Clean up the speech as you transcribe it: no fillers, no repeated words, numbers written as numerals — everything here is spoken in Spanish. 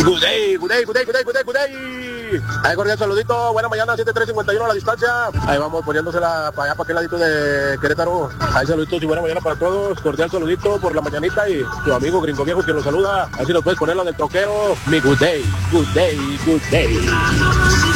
Good day, good day, good day, good day, good day, good day. Ahí cordial saludito, buena mañana, 7351 a la distancia. Ahí vamos poniéndosela para allá, para aquel ladito de Querétaro. Ahí saluditos y buena mañana para todos. Cordial saludito por la mañanita y tu amigo Gringo Viejo que lo saluda. Así nos puedes poner la del troquero. Mi good day, good day, good day.